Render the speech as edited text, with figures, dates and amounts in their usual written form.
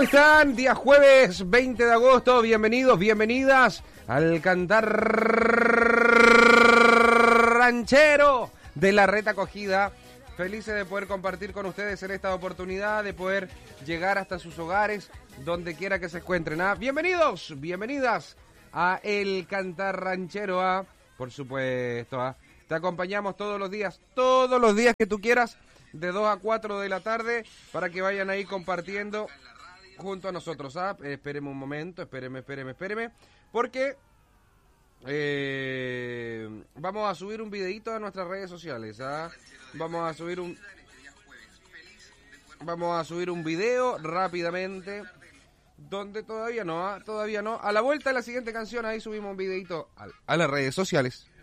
están? Día jueves 20 de agosto, bienvenidos, bienvenidas al cantar ranchero de la Reta Acogida. Felices de poder compartir con ustedes en esta oportunidad, de poder llegar hasta sus hogares, donde quiera que se encuentren. Bienvenidos, bienvenidas a El Cantar Ranchero. Por supuesto, te acompañamos todos los días que tú quieras, de 2 a 4 de la tarde, para que vayan ahí compartiendo junto a nosotros. Espéreme un momento, espéreme, porque vamos a subir un videito a nuestras redes sociales. Vamos a subir un video rápidamente, donde todavía no. A la vuelta de la siguiente canción, ahí subimos un videito a las redes sociales.